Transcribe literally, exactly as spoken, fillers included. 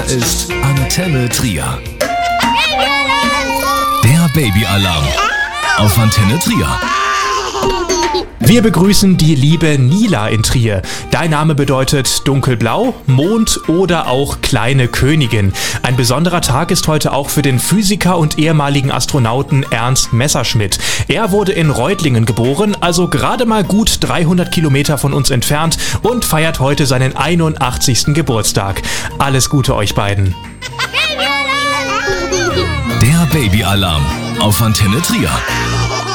Hier ist Antenne Trier. Der Babyalarm auf Antenne Trier. Wir begrüßen die liebe Nila in Trier. Dein Name bedeutet dunkelblau, Mond oder auch kleine Königin. Ein besonderer Tag ist heute auch für den Physiker und ehemaligen Astronauten Ernst Messerschmidt. Er wurde in Reutlingen geboren, also gerade mal gut dreihundert Kilometer von uns entfernt und feiert heute seinen einundachtzigsten Geburtstag. Alles Gute euch beiden. Der Babyalarm auf Antenne Trier.